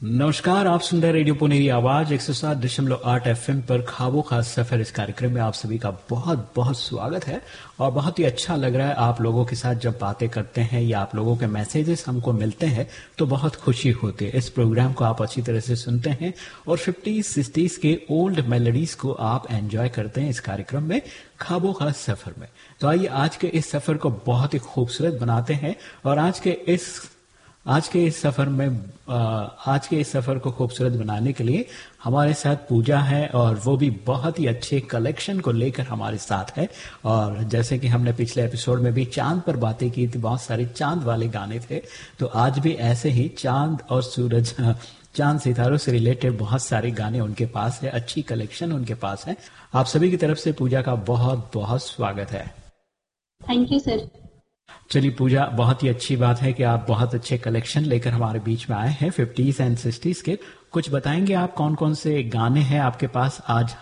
नमस्कार, आप सुन रहे रेडियो पुनेरी आवाज 107.8 एफएम पर ख्वाबों का सफर। इस कार्यक्रम में आप सभी का बहुत बहुत स्वागत है और बहुत ही अच्छा लग रहा है आप लोगों के साथ जब बातें करते हैं या आप लोगों के मैसेजेस हमको मिलते हैं तो बहुत खुशी होती है। इस प्रोग्राम को आप अच्छी तरह से सुनते हैं और 50s 60s के ओल्ड मेलोडीज को आप एंजॉय करते हैं इस कार्यक्रम में ख्वाबों का सफर में। तो आइए आज के इस सफर को बहुत ही खूबसूरत बनाते हैं और आज के इस सफर को खूबसूरत बनाने के लिए हमारे साथ पूजा है और वो भी बहुत ही अच्छे कलेक्शन को लेकर हमारे साथ है। और जैसे कि हमने पिछले एपिसोड में भी चांद पर बातें की थी, बहुत सारे चांद वाले गाने थे, तो आज भी ऐसे ही चांद और सूरज, चांद सितारों से रिलेटेड बहुत सारे गाने उनके पास है, अच्छी कलेक्शन उनके पास है। आप सभी की तरफ से पूजा का बहुत बहुत स्वागत है। Thank you sir. चलिए पूजा, बहुत ही अच्छी बात है कि आप बहुत अच्छे कलेक्शन लेकर हमारे बीच में आए हैं 50s एंड 60s के। कुछ बताएंगे आप कौन कौन से गाने हैं आपके पास आज